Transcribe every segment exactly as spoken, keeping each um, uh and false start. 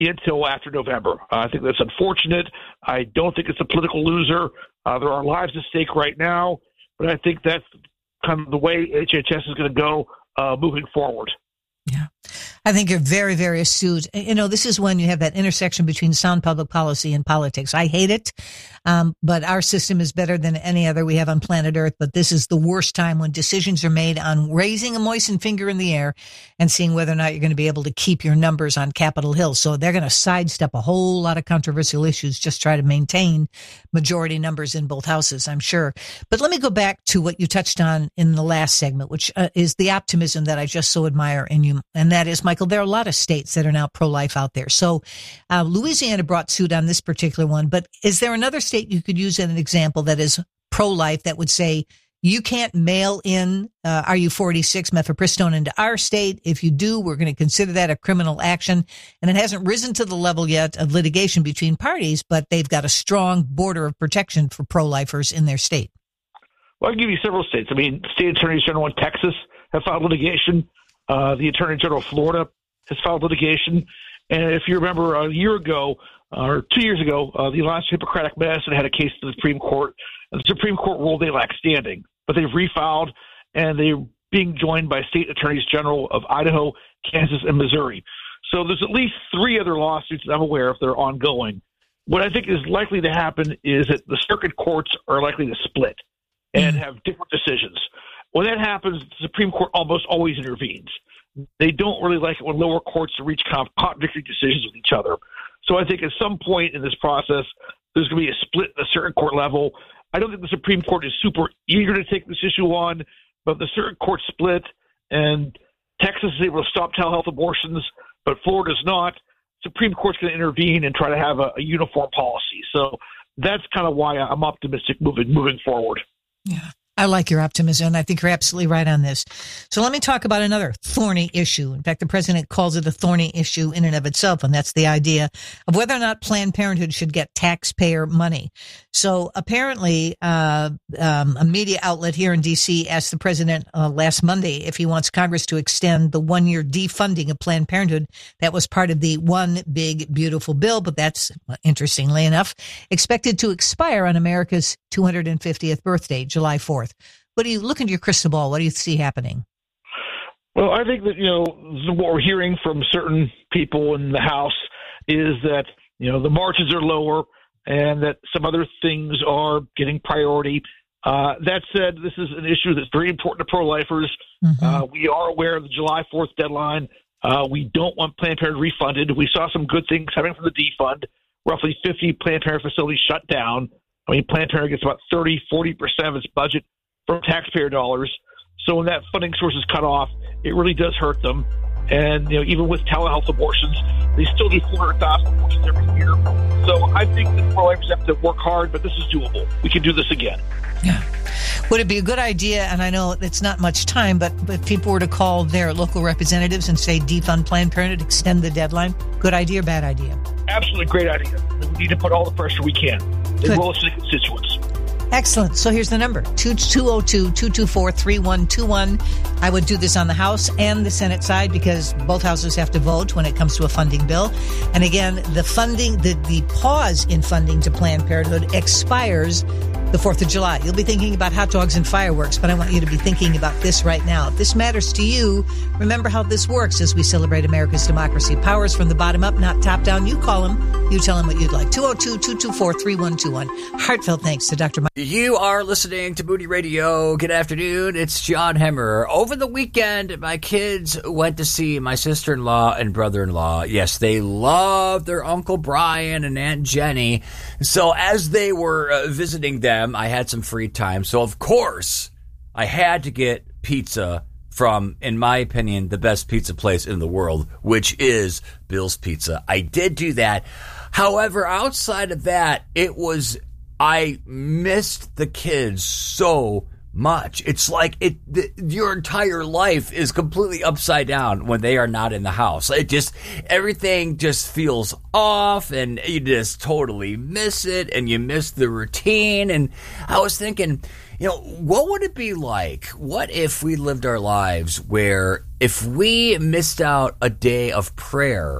until after November. Uh, I think that's unfortunate. I don't think it's a political loser. Uh, there are lives at stake right now, but I think that's kind of the way H H S is going to go uh, moving forward. Yeah. I think you're very, very astute. You know, this is when you have that intersection between sound public policy and politics. I hate it, um, but our system is better than any other we have on planet Earth. But this is the worst time when decisions are made on raising a moistened finger in the air and seeing whether or not you're going to be able to keep your numbers on Capitol Hill. So they're going to sidestep a whole lot of controversial issues, just try to maintain majority numbers in both houses, I'm sure. But let me go back to what you touched on in the last segment, which uh, is the optimism that I just so admire in you. And that is, Michael, there are a lot of states that are now pro-life out there. So uh, Louisiana brought suit on this particular one, but is there another state you could use as an example that is pro-life that would say, you can't mail in uh, R U forty-six mifepristone into our state? If you do, we're going to consider that a criminal action. And it hasn't risen to the level yet of litigation between parties, but they've got a strong border of protection for pro-lifers in their state. Well, I'll give you several states. I mean, state attorneys general in Texas have filed litigation. Uh, the Attorney General of Florida has filed litigation. And if you remember a year ago, uh, or two years ago, uh, the Alliance for Hippocratic Medicine had a case to the Supreme Court. And the Supreme Court ruled they lack standing. But they've refiled, and they're being joined by state attorneys general of Idaho, Kansas, and Missouri. So there's at least three other lawsuits that I'm aware of that are ongoing. What I think is likely to happen is that the circuit courts are likely to split and have different decisions. When that happens, the Supreme Court almost always intervenes. They don't really like it when lower courts reach contradictory decisions with each other. So I think at some point in this process, there's going to be a split at the circuit court level. I don't think the Supreme Court is super eager to take this issue on, but the circuit court split, and Texas is able to stop telehealth abortions, but Florida's not. Supreme Court's going to intervene and try to have a, a uniform policy. So that's kind of why I'm optimistic moving moving forward. Yeah. I like your optimism, and I think you're absolutely right on this. So let me talk about another thorny issue. In fact, the president calls it a thorny issue in and of itself, and that's the idea of whether or not Planned Parenthood should get taxpayer money. So apparently, uh, um, a media outlet here in D C asked the president uh, last Monday if he wants Congress to extend the one-year defunding of Planned Parenthood. That was part of the One Big Beautiful Bill, but that's, interestingly enough, expected to expire on America's two hundred fiftieth birthday, July fourth. What do you look into your crystal ball? What do you see happening? Well, I think that, you know, what we're hearing from certain people in the House is that, you know, the margins are lower and that some other things are getting priority. Uh, that said, this is an issue that's very important to pro-lifers. Mm-hmm. Uh, we are aware of the July fourth deadline. Uh, we don't want Planned Parenthood refunded. We saw some good things coming from the defund. Roughly fifty Planned Parenthood facilities shut down. I mean, Planned Parenthood gets about thirty, forty percent of its budget from taxpayer dollars. So when that funding source is cut off, it really does hurt them. And, you know, even with telehealth abortions, they still do four hundred thousand abortions every year. So I think that pro-lifers have to work hard, but this is doable. We can do this again. Yeah. Would it be a good idea, and I know it's not much time, but if people were to call their local representatives and say defund Planned Parenthood, extend the deadline, good idea or bad idea? Absolutely great idea. We need to put all the pressure we can, as well as the constituents. Excellent. So here's the number, two oh two, two two four, three one two one. I would do this on the House and the Senate side because both houses have to vote when it comes to a funding bill. And again, the funding, the, the pause in funding to Planned Parenthood expires the fourth of July. You'll be thinking about hot dogs and fireworks, but I want you to be thinking about this right now. If this matters to you, remember how this works as we celebrate America's democracy. Powers from the bottom up, not top down. You call them. You tell them what you'd like. two oh two, two two four, three one two one. Heartfelt thanks to Doctor Mike. You are listening to Moody Radio. Good afternoon. It's John Hemmer. Over the weekend, my kids went to see my sister-in-law and brother-in-law. Yes, they love their Uncle Brian and Aunt Jenny. So as they were uh, visiting them, I had some free time. So, of course, I had to get pizza from, in my opinion, the best pizza place in the world, which is Bill's Pizza. I did do that. However, outside of that, it was, I missed the kids so much. It's like it, the, your entire life is completely upside down when they are not in the house. It just, everything just feels off and you just totally miss it and you miss the routine. And I was thinking, you know, what would it be like? What if we lived our lives where if we missed out a day of prayer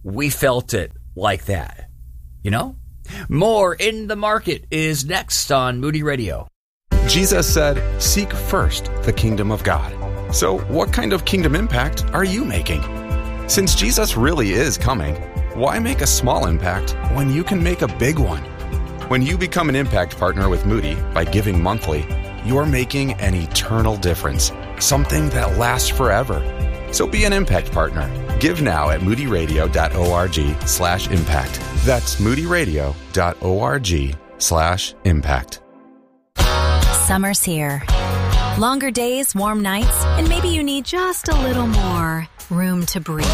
we felt it like that. You know? More In the Market is next on Moody Radio. Jesus said, "Seek first the kingdom of God." So what kind of kingdom impact are you making? Since Jesus really is coming, why make a small impact when you can make a big one? When you become an impact partner with Moody by giving monthly, you're making an eternal difference, something that lasts forever. So be an impact partner. Give now at moodyradio.org slash impact. That's moodyradio.org slash impact. Summer's here. Longer days, warm nights, and maybe you need just a little more room to breathe.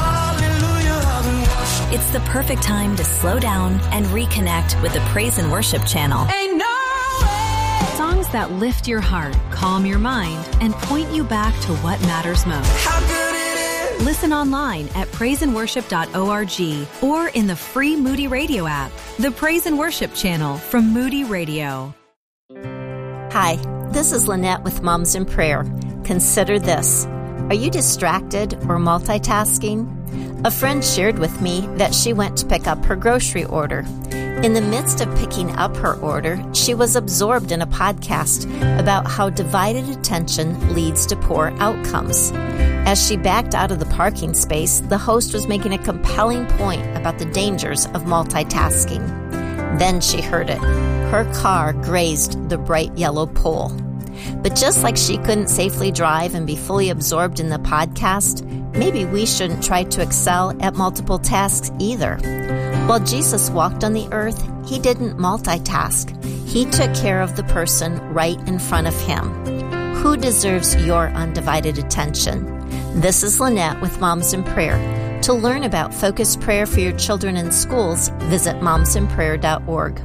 It's the perfect time to slow down and reconnect with the Praise and Worship channel. Ain't no way. Songs that lift your heart, calm your mind, and point you back to what matters most. How good it is. Listen online at praise and worship dot org or in the free Moody Radio app. The Praise and Worship channel from Moody Radio. Hi, this is Lynette with Moms in Prayer. Consider this. Are you distracted or multitasking? A friend shared with me that she went to pick up her grocery order. In the midst of picking up her order, she was absorbed in a podcast about how divided attention leads to poor outcomes. As she backed out of the parking space, the host was making a compelling point about the dangers of multitasking. Then she heard it. Her car grazed the bright yellow pole. But just like she couldn't safely drive and be fully absorbed in the podcast, maybe we shouldn't try to excel at multiple tasks either. While Jesus walked on the earth, he didn't multitask. He took care of the person right in front of him. Who deserves your undivided attention? This is Lynette with Moms in Prayer. To learn about focused prayer for your children in schools, visit moms in prayer dot org.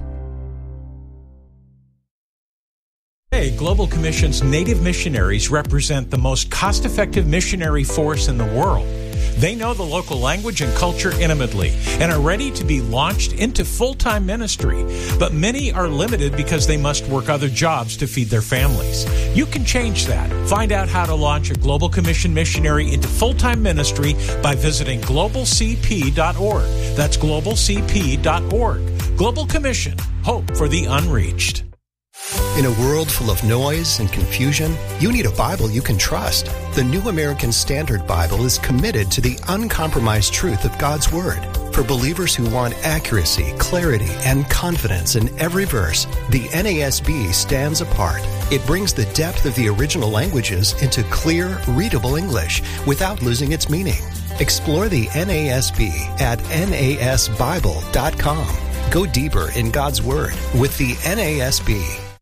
Today, Global Commission's Native missionaries represent the most cost-effective missionary force in the world. They know the local language and culture intimately and are ready to be launched into full-time ministry. But many are limited because they must work other jobs to feed their families. You can change that. Find out how to launch a Global Commission missionary into full-time ministry by visiting global c p dot org. That's global c p dot org. Global Commission, hope for the unreached. In a world full of noise and confusion, you need a Bible you can trust. The New American Standard Bible is committed to the uncompromised truth of God's Word. For believers who want accuracy, clarity, and confidence in every verse, the N A S B stands apart. It brings the depth of the original languages into clear, readable English without losing its meaning. Explore the N A S B at N A S Bible dot com. Go deeper in God's Word with the N A S B.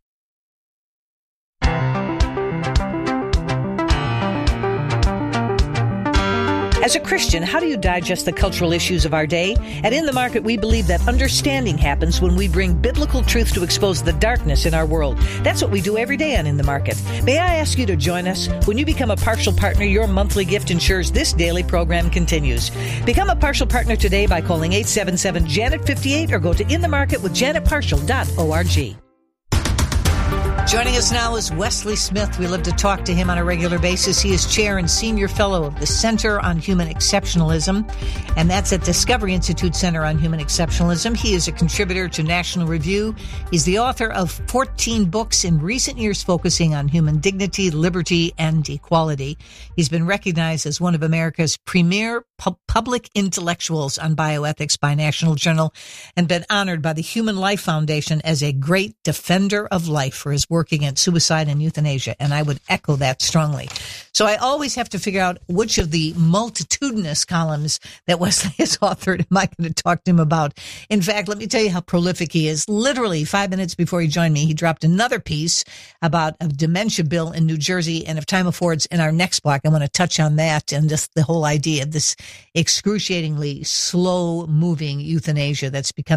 As a Christian, how do you digest the cultural issues of our day? At In the Market, we believe that understanding happens when we bring biblical truth to expose the darkness in our world. That's what we do every day on In the Market. May I ask you to join us? When you become a partial partner, your monthly gift ensures this daily program continues. Become a partial partner today by calling eight seven seven, Janet fifty-eight or go to in the market with janet partial dot org. Joining us now is Wesley Smith. We love to talk to him on a regular basis. He is chair and senior fellow of the Center on Human Exceptionalism, and that's at Discovery Institute Center on Human Exceptionalism. He is a contributor to National Review. He's the author of fourteen books in recent years focusing on human dignity, liberty, and equality. He's been recognized as one of America's premier pu- public intellectuals on bioethics by National Journal and been honored by the Human Life Foundation as a great defender of life for his work against suicide and euthanasia, and I would echo that strongly. So I always have to figure out which of the multitudinous columns that Wesley has authored am I going to talk to him about. In fact, let me tell you how prolific he is. Literally five minutes before he joined me, he dropped another piece about a dementia bill in New Jersey, and if time affords, in our next block, I want to touch on that and just the whole idea of this excruciatingly slow-moving euthanasia that's becoming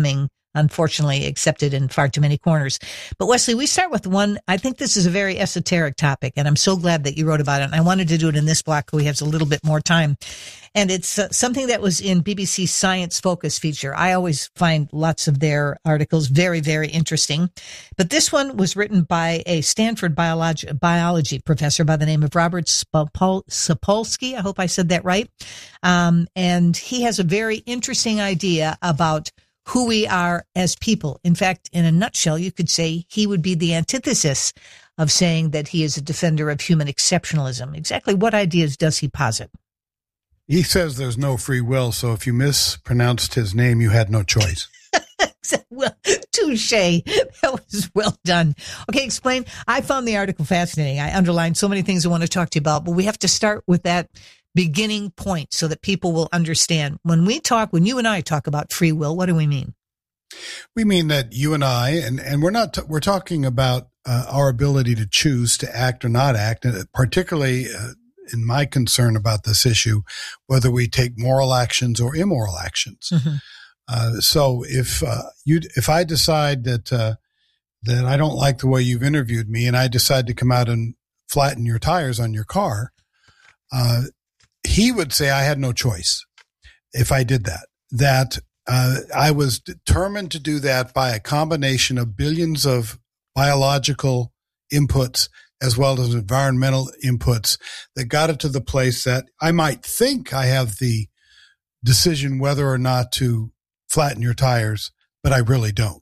unfortunately accepted in far too many corners. But Wesley, we start with one. I think this is a very esoteric topic, and I'm so glad that you wrote about it. And I wanted to do it in this block. We have a little bit more time. And it's uh, something that was in B B C Science Focus feature. I always find lots of their articles very, very interesting. But this one was written by a Stanford biology, biology professor by the name of Robert Sapol- Sapolsky. I hope I said that right. Um, and he has a very interesting idea about who we are as people. In fact, in a nutshell, you could say he would be the antithesis of saying that he is a defender of human exceptionalism. Exactly what ideas does he posit? He says there's no free will, so if you mispronounced his name, you had no choice. Well, touche. That was well done. Okay, explain. I found the article fascinating. I underlined so many things I want to talk to you about, but we have to start with that beginning point so that people will understand. When we talk, when you and I talk about free will, what do we mean? We mean that you and I, and, and we're not, t- we're talking about uh, our ability to choose to act or not act, and particularly uh, in my concern about this issue, whether we take moral actions or immoral actions. Mm-hmm. Uh, so if, uh, you, if I decide that, uh, that I don't like the way you've interviewed me and I decide to come out and flatten your tires on your car, uh, he would say I had no choice if I did that, that, uh, I was determined to do that by a combination of billions of biological inputs as well as environmental inputs that got it to the place that I might think I have the decision whether or not to flatten your tires, but I really don't.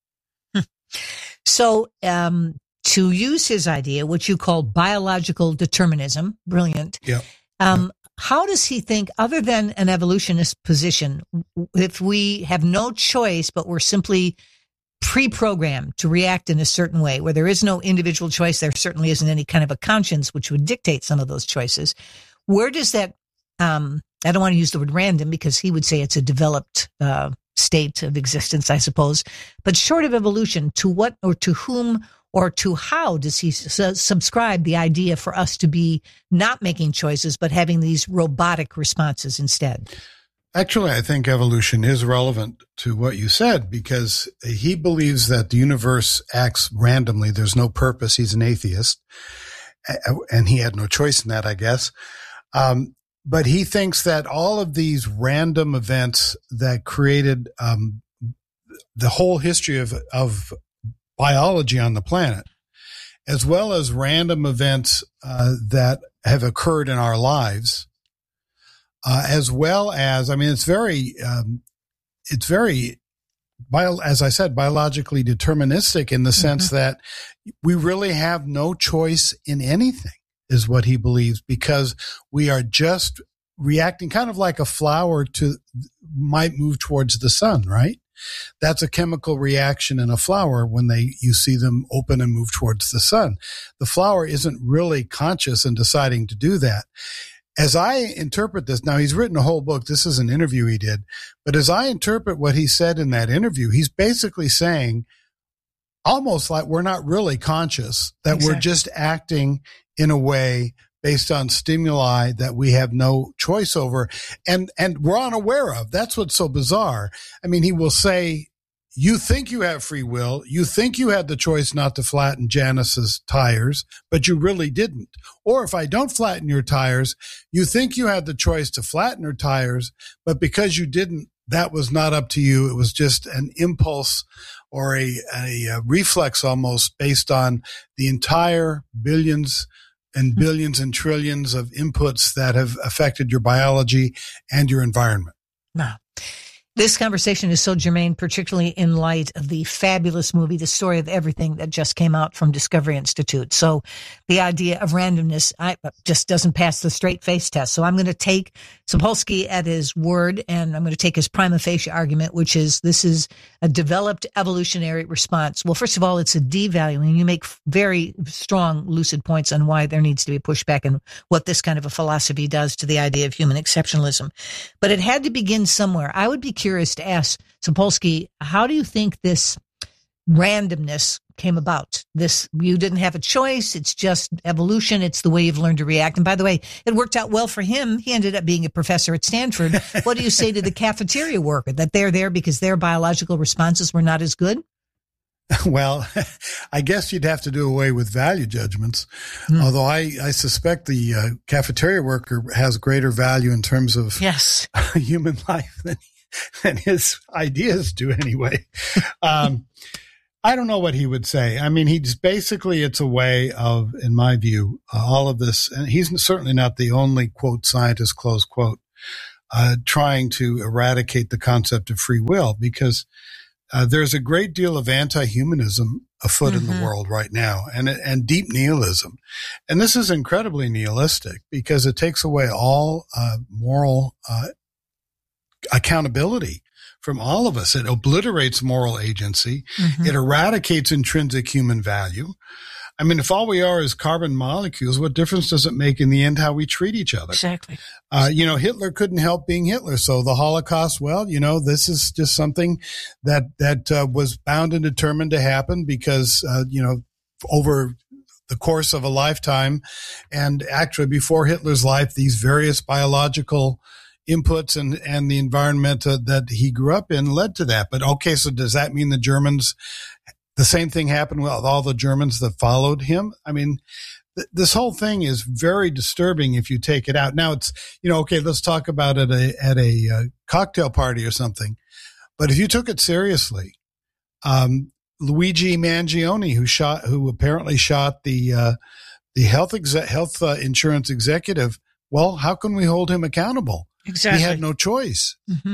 So, um, to use his idea, which you call biological determinism, brilliant. Yeah. Um, how does he think, other than an evolutionist position, if we have no choice, but we're simply pre-programmed to react in a certain way, where there is no individual choice, there certainly isn't any kind of a conscience which would dictate some of those choices. Where does that, um, I don't want to use the word random because he would say it's a developed uh, state of existence, I suppose, but short of evolution, to what or to whom or to how does he su- subscribe the idea for us to be not making choices, but having these robotic responses instead? Actually, I think evolution is relevant to what you said because he believes that the universe acts randomly. There's no purpose. He's an atheist, and he had no choice in that, I guess. Um, but he thinks that all of these random events that created um, the whole history of, of biology on the planet, as well as random events uh, that have occurred in our lives, Uh, as well as, I mean, it's very, um, it's very, bio, as I said, biologically deterministic in the mm-hmm. sense that we really have no choice in anything, is what he believes, because we are just reacting kind of like a flower to might move towards the sun, right? That's a chemical reaction in a flower when they, you see them open and move towards the sun. The flower isn't really conscious in deciding to do that. As I interpret this, now he's written a whole book. This is an interview he did. But as I interpret what he said in that interview, he's basically saying almost like we're not really conscious, that exactly. we're just acting in a way based on stimuli that we have no choice over and, and we're unaware of. That's what's so bizarre. I mean, he will say, you think you have free will. You think you had the choice not to flatten Janice's tires, but you really didn't. Or if I don't flatten your tires, you think you had the choice to flatten her tires, but because you didn't, that was not up to you. It was just an impulse or a, a, a reflex almost based on the entire billions and billions and trillions of inputs that have affected your biology and your environment. Wow. This conversation is so germane, particularly in light of the fabulous movie, The Story of Everything, that just came out from Discovery Institute. So the idea of randomness I, just doesn't pass the straight face test. So I'm going to take Sapolsky at his word, and I'm going to take his prima facie argument, which is this is a developed evolutionary response. Well, first of all, it's a devaluing. You make very strong, lucid points on why there needs to be pushback and what this kind of a philosophy does to the idea of human exceptionalism. But it had to begin somewhere. I would be curious to ask Sapolsky, how do you think this randomness came about. This, you didn't have a choice. It's just evolution. It's the way you've learned to react. And by the way, it worked out well for him. He ended up being a professor at Stanford. What do you say to the cafeteria worker, that they're there because their biological responses were not as good? Well, I guess you'd have to do away with value judgments. Mm. Although I, I suspect the uh, cafeteria worker has greater value in terms of yes. human life than, than his ideas do anyway. Um, I don't know what he would say. I mean, he's basically, it's a way of, in my view, uh, all of this, and he's certainly not the only, quote, scientist, close quote, uh, trying to eradicate the concept of free will, because Uh, there's a great deal of anti-humanism afoot mm-hmm. in the world right now, and and deep nihilism. And this is incredibly nihilistic because it takes away all uh, moral uh, accountability from all of us. It obliterates moral agency. Mm-hmm. It eradicates intrinsic human value. I mean, if all we are is carbon molecules, what difference does it make in the end how we treat each other? Exactly. Uh, you know, Hitler couldn't help being Hitler. So the Holocaust, well, you know, this is just something that, that uh, was bound and determined to happen because, uh, you know, over the course of a lifetime, and actually before Hitler's life, these various biological inputs and, and the environment uh, that he grew up in led to that. But okay, so does that mean the Germans, the same thing happened with all the Germans that followed him? I mean, th- this whole thing is very disturbing if you take it out. Now it's, you know, okay, let's talk about it at a, at a uh, cocktail party or something. But if you took it seriously, um, Luigi Mangione, who shot, who apparently shot the, uh, the health exe- health uh, insurance executive, well, how can we hold him accountable? Exactly. He had no choice. Mm-hmm.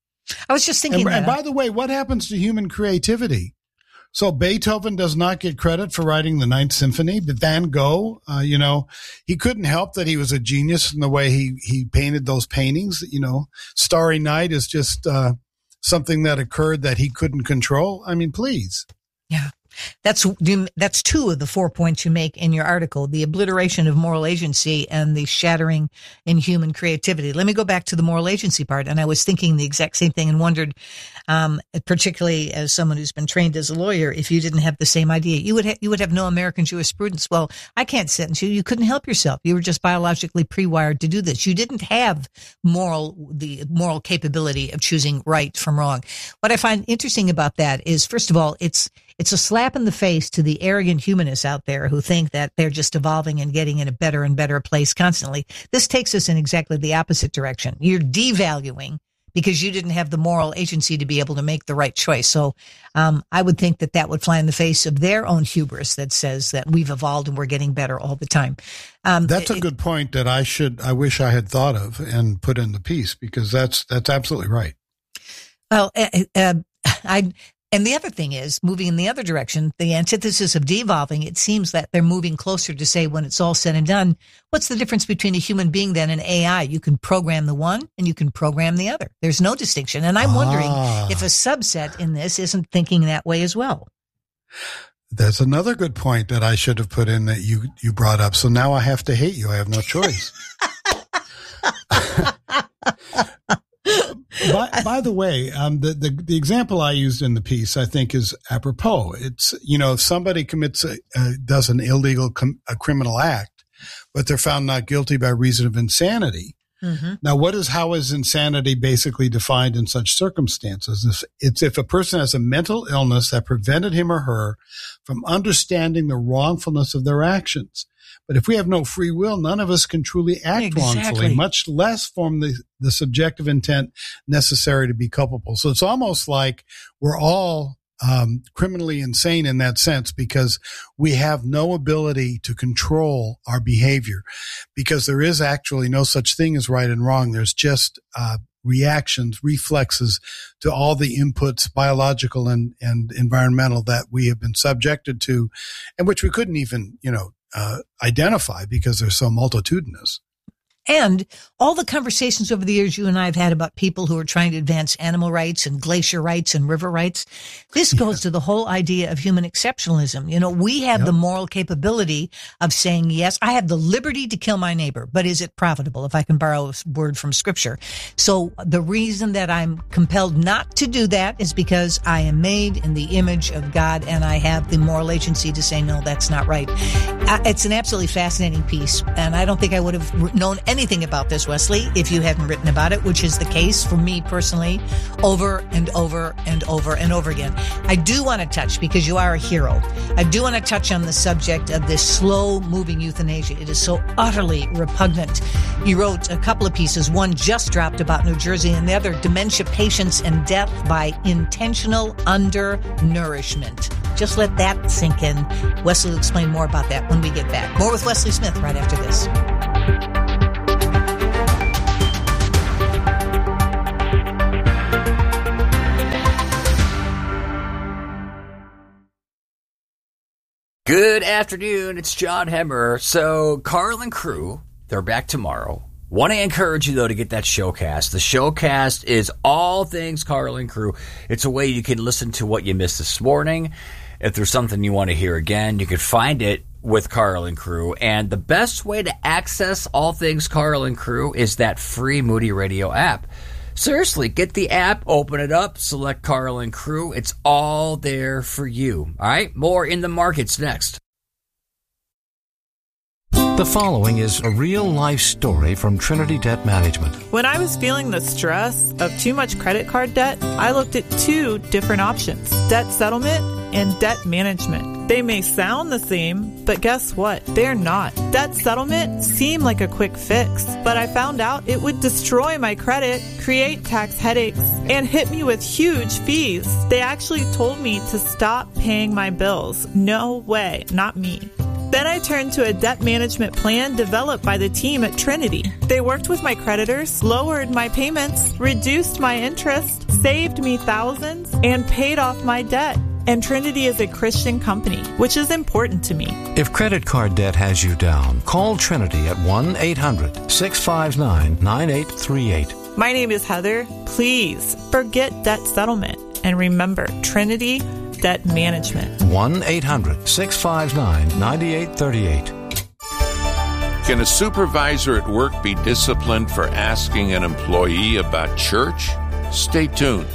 I was just thinking and, that. And by the way, what happens to human creativity? So Beethoven does not get credit for writing the Ninth Symphony. But Van Gogh, uh, you know, he couldn't help that he was a genius in the way he, he painted those paintings. You know, Starry Night is just uh, something that occurred that he couldn't control. I mean, please. Yeah. That's that's two of the four points you make in your article, the obliteration of moral agency and the shattering in human creativity. Let me go back to the moral agency part. And I was thinking the exact same thing and wondered, um, particularly as someone who's been trained as a lawyer, if you didn't have the same idea, you would ha- you would have no American jurisprudence. Well, I can't sentence you. You couldn't help yourself. You were just biologically pre-wired to do this. You didn't have moral the moral capability of choosing right from wrong. What I find interesting about that is, first of all, it's It's a slap in the face to the arrogant humanists out there who think that they're just evolving and getting in a better and better place constantly. This takes us in exactly the opposite direction. You're devaluing because you didn't have the moral agency to be able to make the right choice. So um, I would think that that would fly in the face of their own hubris that says that we've evolved and we're getting better all the time. Um, that's a it, good point that I should, I wish I had thought of and put in the piece, because that's, that's absolutely right. Well, uh, uh, I, And the other thing is, moving in the other direction, the antithesis of devolving, it seems that they're moving closer to say, when it's all said and done, what's the difference between a human being then and A I? You can program the one and you can program the other. There's no distinction. And I'm ah. wondering if a subset in this isn't thinking that way as well. That's another good point that I should have put in that you, you brought up. So now I have to hate you. I have no choice. by, by the way, um, the, the, the example I used in the piece, I think, is apropos. It's, you know, if somebody commits a, uh, does an illegal, com- a criminal act, but they're found not guilty by reason of insanity. Mm-hmm. Now, what is, how is insanity basically defined in such circumstances? It's, it's if a person has a mental illness that prevented him or her from understanding the wrongfulness of their actions. But if we have no free will, none of us can truly act exactly. wrongfully, much less form the, the subjective intent necessary to be culpable. So it's almost like we're all um, criminally insane in that sense, because we have no ability to control our behavior, because there is actually no such thing as right and wrong. There's just uh, reactions, reflexes to all the inputs, biological and, and environmental, that we have been subjected to, and which we couldn't even, you know, Uh, identify because they're so multitudinous. And all the conversations over the years you and I have had about people who are trying to advance animal rights and glacier rights and river rights, this goes to the whole idea of human exceptionalism. You know, we have yep. the moral capability of saying, yes, I have the liberty to kill my neighbor, but is it profitable, if I can borrow a word from Scripture? So the reason that I'm compelled not to do that is because I am made in the image of God, and I have the moral agency to say, no, that's not right. Uh, it's an absolutely fascinating piece, and I don't think I would have known anything anything about this, Wesley, if you hadn't written about it, which is the case for me personally, over and over and over and over again. I do want to touch, because you are a hero, I do want to touch on the subject of this slow-moving euthanasia. It is so utterly repugnant. You wrote a couple of pieces, one just dropped about New Jersey, and the other, dementia patients and death by intentional undernourishment. Just let that sink in. Wesley will explain more about that when we get back. More with Wesley Smith right after this. Good afternoon, it's John Hemmer. So, Carl and crew, they're back tomorrow. Want to encourage you, though, to get that showcast. The showcast is all things Carl and crew. It's a way you can listen to what you missed this morning. If there's something you want to hear again, you can find it with Carl and crew. And the best way to access all things Carl and crew is that free Moody Radio app. Seriously, get the app, open it up, select Carl and crew. It's all there for you. All right, more in the markets next. The following is a real-life story from Trinity Debt Management. When I was feeling the stress of too much credit card debt, I looked at two different options: debt settlement and debt management. They may sound the same, but guess what? They're not. Debt settlement seemed like a quick fix, but I found out it would destroy my credit, create tax headaches, and hit me with huge fees. They actually told me to stop paying my bills. No way, not me. Then I turned to a debt management plan developed by the team at Trinity. They worked with my creditors, lowered my payments, reduced my interest, saved me thousands, and paid off my debt. And Trinity is a Christian company, which is important to me. If credit card debt has you down, call Trinity at one eight hundred six five nine nine eight three eight. My name is Heather. Please forget debt settlement and remember Trinity Debt Management. one eight hundred six five nine nine eight three eight. Can a supervisor at work be disciplined for asking an employee about church? Stay tuned.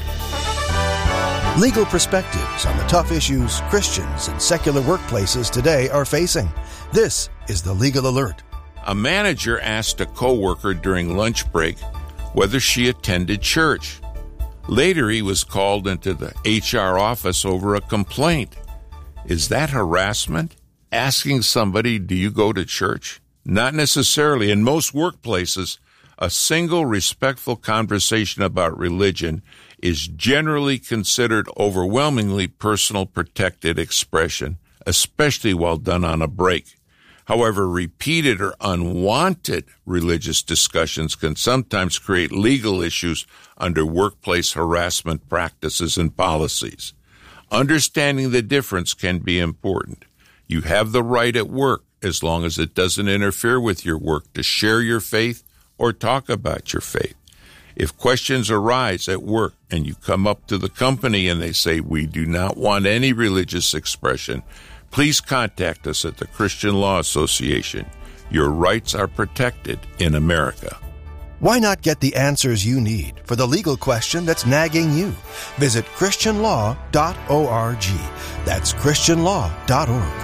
Legal perspectives on the tough issues Christians and secular workplaces today are facing. This is the Legal Alert. A manager asked a coworker during lunch break whether she attended church. Later, he was called into the H R office over a complaint. Is that harassment? Asking somebody, do you go to church? Not necessarily. In most workplaces, a single respectful conversation about religion is generally considered overwhelmingly personal protected expression, especially while done on a break. However, repeated or unwanted religious discussions can sometimes create legal issues under workplace harassment practices and policies. Understanding the difference can be important. You have the right at work, as long as it doesn't interfere with your work, to share your faith or talk about your faith. If questions arise at work and you come up to the company and they say, we do not want any religious expression, please contact us at the Christian Law Association. Your rights are protected in America. Why not get the answers you need for the legal question that's nagging you? Visit christian law dot org. That's christian law dot org.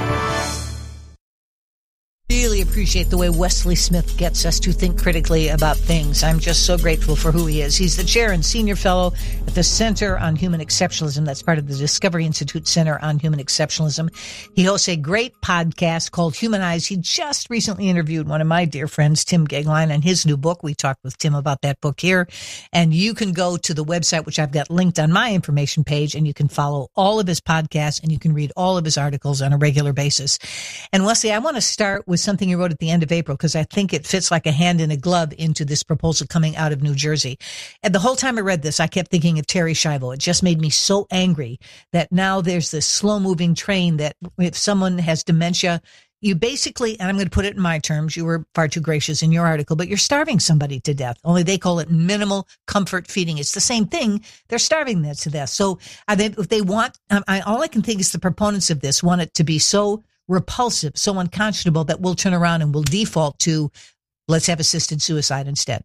Really appreciate the way Wesley Smith gets us to think critically about things. I'm just so grateful for who he is. He's the chair and senior fellow at the Center on Human Exceptionalism. That's part of the Discovery Institute Center on Human Exceptionalism. He hosts a great podcast called Humanize. He just recently interviewed one of my dear friends, Tim Gagline, on his new book. We talked with Tim about that book here. And you can go to the website, which I've got linked on my information page, and you can follow all of his podcasts and you can read all of his articles on a regular basis. And Wesley, I want to start with something you wrote at the end of April, because I think it fits like a hand in a glove into this proposal coming out of New Jersey. And the whole time I read this, I kept thinking of Terry Schiavo. It just made me so angry that now there's this slow moving train that if someone has dementia, You basically, and I'm going to put it in my terms, you were far too gracious in your article, but you're starving somebody to death. Only they call it minimal comfort feeding. It's the same thing. They're starving them to death. So are they, if they want, um, I, all I can think is the proponents of this want it to be so repulsive, so unconscionable that we'll turn around and we'll default to let's have assisted suicide instead.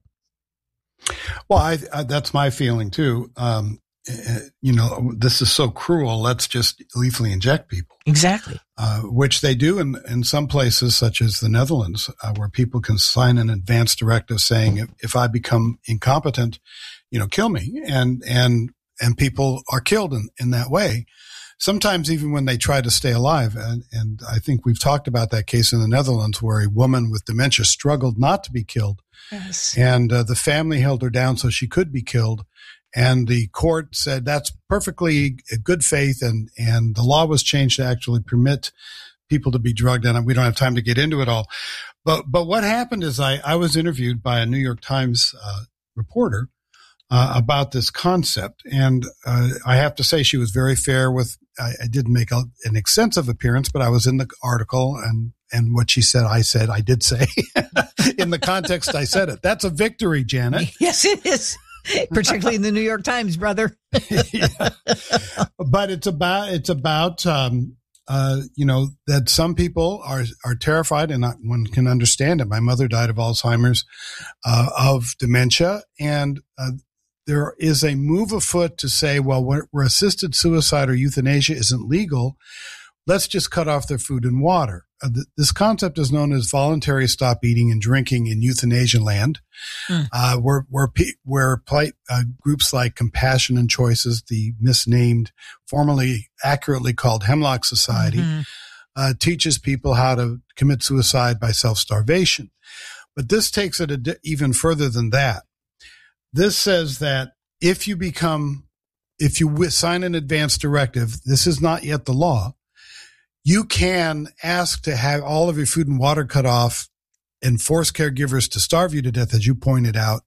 Well, I, I, that's my feeling too. Um, you know, this is so cruel. Let's just lethally inject people. Exactly. Uh, which they do in, in some places, such as the Netherlands, uh, where people can sign an advance directive saying, if, if I become incompetent, you know, kill me. And, and, and people are killed in, in that way. Sometimes even when they try to stay alive. And, and I think we've talked about that case in the Netherlands where a woman with dementia struggled not to be killed. Yes. And uh, the family held her down so she could be killed. And the court said that's perfectly good faith, and, and the law was changed to actually permit people to be drugged. And we don't have time to get into it all. But but what happened is I, I was interviewed by a New York Times uh, reporter uh, about this concept. And uh, I have to say she was very fair with, I, I didn't make a, an extensive appearance, but I was in the article, and, and what she said, I said, I did say. In the context I said it. That's a victory, Janet. Yes, it is. Particularly in the New York Times, brother. Yeah. But it's about, it's about, um, uh, you know, that some people are, are terrified, and not, one can understand it. My mother died of Alzheimer's, uh, of dementia. And, uh, there is a move afoot to say, well, where, where assisted suicide or euthanasia isn't legal, let's just cut off their food and water. Uh, th- this concept is known as voluntary stop eating and drinking in euthanasia land, mm. uh, where where, pe- where plight, uh, groups like Compassion and Choices, the misnamed, formerly accurately called Hemlock Society, mm-hmm. uh, teaches people how to commit suicide by self-starvation. But this takes it a di- even further than that. This says that if you become, if you w- sign an advance directive, this is not yet the law, you can ask to have all of your food and water cut off and force caregivers to starve you to death, as you pointed out.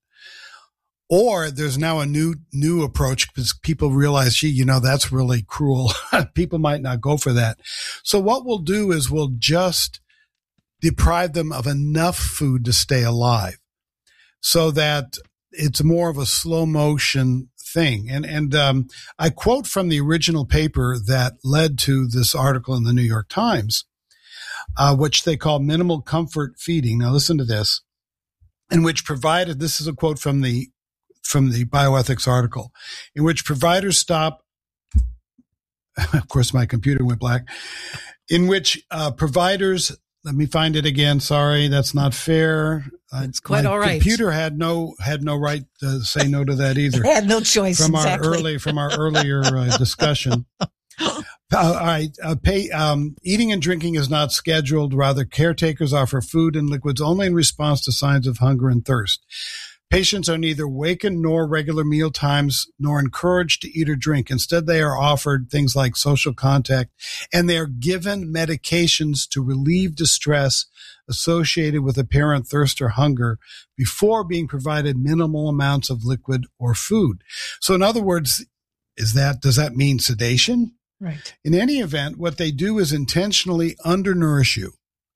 Or there's now a new, new approach because people realize, gee, you know, that's really cruel. People might not go for that. So what we'll do is we'll just deprive them of enough food to stay alive so that it's more of a slow motion thing. And, and, um, I quote from the original paper that led to this article in the New York Times, uh, which they call minimal comfort feeding. Now listen to this, in which provided, this is a quote from the, from the bioethics article, in which providers stop, of course, my computer went black, in which, uh, providers, let me find it again. Sorry, that's not fair. It's quite My all right. Computer had no had no right to say no to that either. It had no choice. From exactly. our early from our earlier uh, discussion. Uh, all right, uh, pay, um, eating and drinking is not scheduled. Rather, caretakers offer food and liquids only in response to signs of hunger and thirst. Patients are neither wakened nor regular meal times, nor encouraged to eat or drink. Instead, they are offered things like social contact, and they are given medications to relieve distress associated with apparent thirst or hunger before being provided minimal amounts of liquid or food. So in other words, is that, does that mean sedation? Right. In any event, what they do is intentionally undernourish you,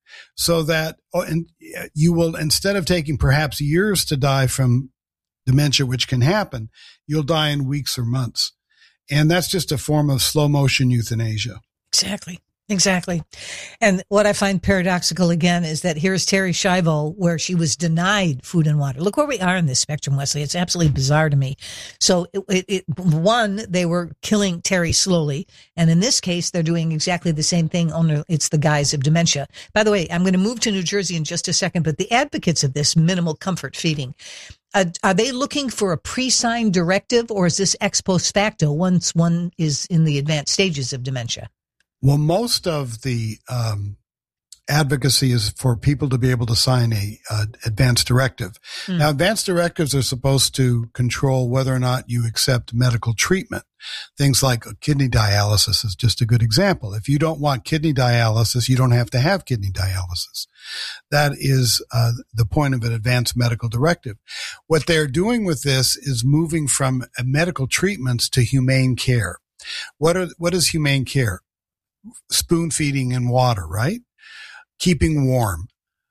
so that oh, and you will, instead of taking perhaps years to die from dementia, which can happen, you'll die in weeks or months. And that's just a form of slow motion euthanasia. Exactly. Exactly. And what I find paradoxical again is that here's Terri Schiavo, where she was denied food and water. Look where we are in this spectrum, Wesley. It's absolutely bizarre to me. So it, it, it, one, they were killing Terri slowly. And in this case, they're doing exactly the same thing, only it's the guise of dementia. By the way, I'm going to move to New Jersey in just a second, but the advocates of this minimal comfort feeding, uh, are they looking for a pre-signed directive, or is this ex post facto once one is in the advanced stages of dementia? Well, most of the um, advocacy is for people to be able to sign a uh, advance directive. Mm. Now, advance directives are supposed to control whether or not you accept medical treatment. Things like kidney dialysis is just a good example. If you don't want kidney dialysis, you don't have to have kidney dialysis. That is uh, the point of an advanced medical directive. What they're doing with this is moving from medical treatments to humane care. What are what is humane care? Spoon feeding and water, right? keeping warm,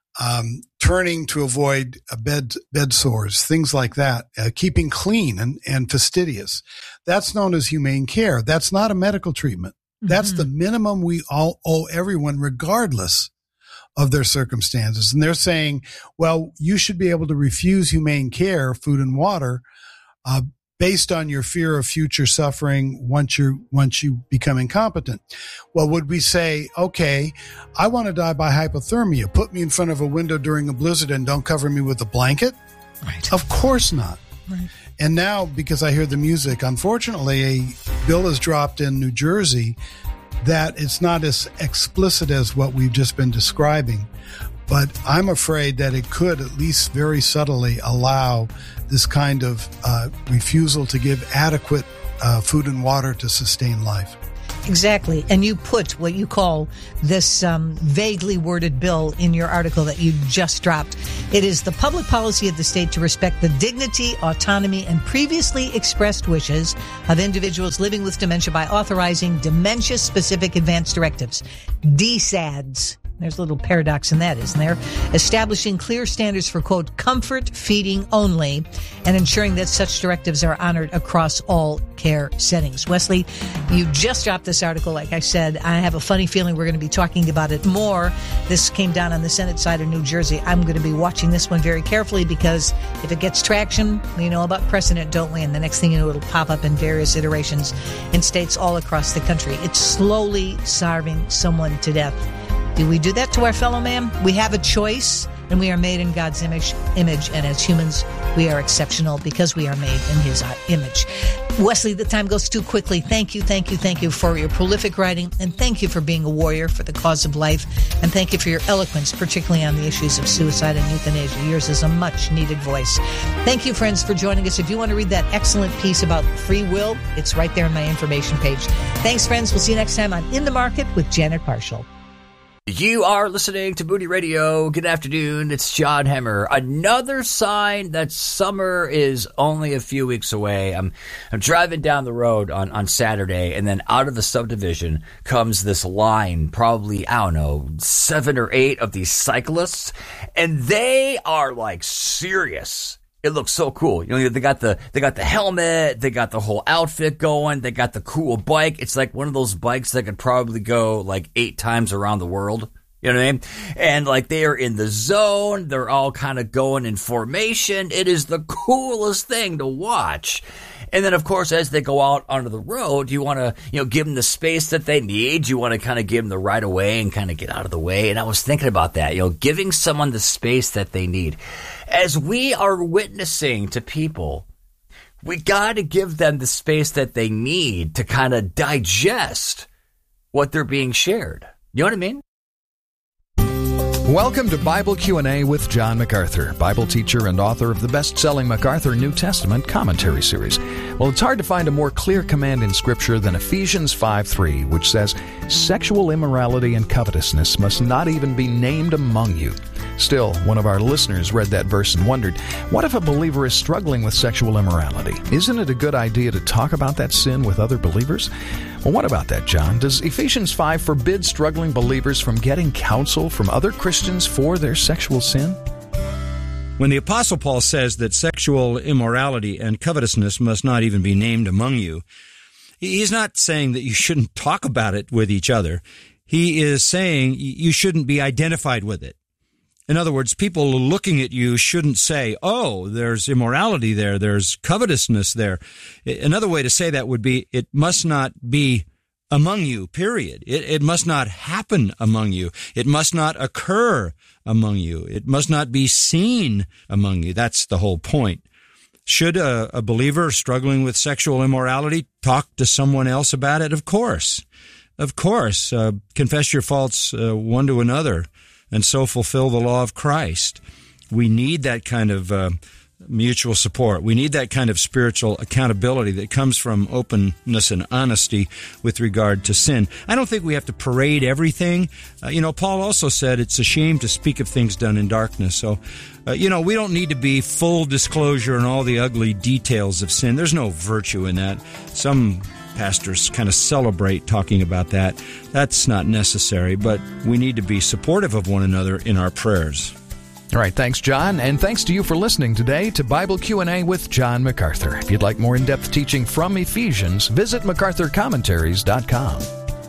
um, turning to avoid uh, bed bed sores, things like that, uh, keeping clean and, and fastidious. That's known as humane care. That's not a medical treatment. Mm-hmm. That's the minimum we all owe everyone, regardless of their circumstances. And they're saying, well, you should be able to refuse humane care, food and water, uh, based on your fear of future suffering once you once you become incompetent. Well, would we say, okay, I want to die by hypothermia. Put me in front of a window during a blizzard and don't cover me with a blanket? Right. Of course not. Right. And now, because I hear the music, unfortunately, a bill is dropped in New Jersey that it's not as explicit as what we've just been describing. But I'm afraid that it could at least very subtly allow this kind of uh, refusal to give adequate uh, food and water to sustain life. Exactly. And you put what you call this um, vaguely worded bill in your article that you just dropped. It is the public policy of the state to respect the dignity, autonomy, and previously expressed wishes of individuals living with dementia by authorizing dementia-specific advance directives, D SADs. There's a little paradox in that, isn't there? Establishing clear standards for, quote, comfort feeding only, and ensuring that such directives are honored across all care settings. Wesley, you just dropped this article. Like I said, I have a funny feeling we're going to be talking about it more. This came down on the Senate side of New Jersey. I'm going to be watching this one very carefully because if it gets traction, we know about precedent, don't we? And the next thing you know, it'll pop up in various iterations in states all across the country. It's slowly starving someone to death. Do we do that to our fellow man? We have a choice, and we are made in God's image, image, and as humans, we are exceptional because we are made in His image. Wesley, the time goes too quickly. Thank you, thank you, thank you for your prolific writing, and thank you for being a warrior for the cause of life, and thank you for your eloquence, particularly on the issues of suicide and euthanasia. Yours is a much-needed voice. Thank you, friends, for joining us. If you want to read that excellent piece about free will, it's right there on my information page. Thanks, friends. We'll see you next time on In the Market with Janet Parshall. You are listening to Moody Radio. Good afternoon. It's John Hemmer. Another sign that summer is only a few weeks away. I'm I'm driving down the road on, on Saturday, and then out of the subdivision comes this line, probably, I don't know, seven or eight of these cyclists, and they are like serious. It looks so cool. You know, they got the they got the helmet, they got the whole outfit going, they got the cool bike. It's like one of those bikes that could probably go like eight times around the world. You know what I mean? And like they are in the zone, they're all kind of going in formation. It is the coolest thing to watch. And then, of course, as they go out onto the road, you want to, you know, give them the space that they need. You want to kind of give them the right of way and kind of get out of the way. And I was thinking about that, you know, giving someone the space that they need. As we are witnessing to people, we got to give them the space that they need to kind of digest what they're being shared. You know what I mean? Welcome to Bible Q and A with John MacArthur, Bible teacher and author of the best-selling MacArthur New Testament commentary series. Well, it's hard to find a more clear command in Scripture than Ephesians five three, which says, "Sexual immorality and covetousness must not even be named among you." Still, one of our listeners read that verse and wondered, what if a believer is struggling with sexual immorality? Isn't it a good idea to talk about that sin with other believers? Well, what about that, John? Does Ephesians five forbid struggling believers from getting counsel from other Christians for their sexual sin? When the Apostle Paul says that sexual immorality and covetousness must not even be named among you, he's not saying that you shouldn't talk about it with each other. He is saying you shouldn't be identified with it. In other words, people looking at you shouldn't say, oh, there's immorality there, there's covetousness there. Another way to say that would be, it must not be among you, period. It, it must not happen among you. It must not occur among you. It must not be seen among you. That's the whole point. Should a, a believer struggling with sexual immorality talk to someone else about it? Of course. Of course. Uh, confess your faults uh, one to another, and so fulfill the law of Christ. We need that kind of uh, mutual support. We need that kind of spiritual accountability that comes from openness and honesty with regard to sin. I don't think we have to parade everything. Uh, you know, Paul also said it's a shame to speak of things done in darkness. So, uh, you know, we don't need to be full disclosure and all the ugly details of sin. There's no virtue in that. Some pastors kind of celebrate talking about that. That's not necessary, but we need to be supportive of one another in our prayers. All right, thanks, John, and thanks to you for listening today to Bible Q and A with John MacArthur. If you'd like more in-depth teaching from Ephesians, visit macarthur commentaries dot com.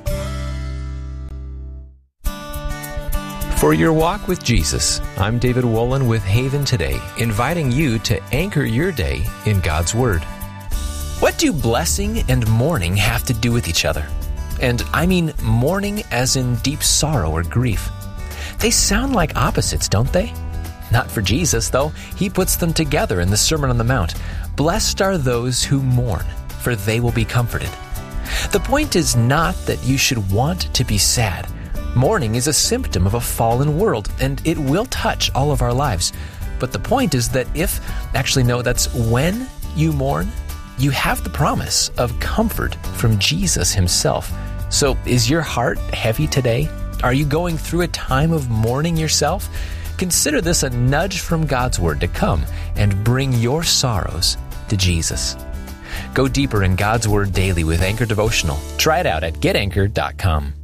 For your walk with Jesus, I'm David Wolin with Haven Today, inviting you to anchor your day in God's Word. What do blessing and mourning have to do with each other? And I mean mourning as in deep sorrow or grief. They sound like opposites, don't they? Not for Jesus, though. He puts them together in the Sermon on the Mount. Blessed are those who mourn, for they will be comforted. The point is not that you should want to be sad. Mourning is a symptom of a fallen world, and it will touch all of our lives. But the point is that if, actually no, that's when you mourn, you have the promise of comfort from Jesus himself. So is your heart heavy today? Are you going through a time of mourning yourself? Consider this a nudge from God's Word to come and bring your sorrows to Jesus. Go deeper in God's Word daily with Anchor Devotional. Try it out at get anchor dot com.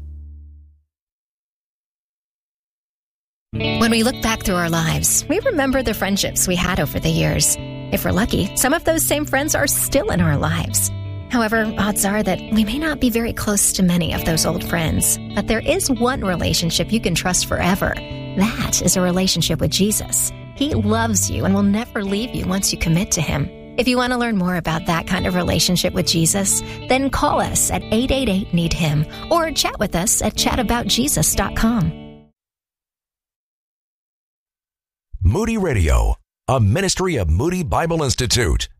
When we look back through our lives, we remember the friendships we had over the years. If we're lucky, some of those same friends are still in our lives. However, odds are that we may not be very close to many of those old friends. But there is one relationship you can trust forever. That is a relationship with Jesus. He loves you and will never leave you once you commit to Him. If you want to learn more about that kind of relationship with Jesus, then call us at eight eight eight, need him or chat with us at chat about jesus dot com. Moody Radio, a ministry of Moody Bible Institute.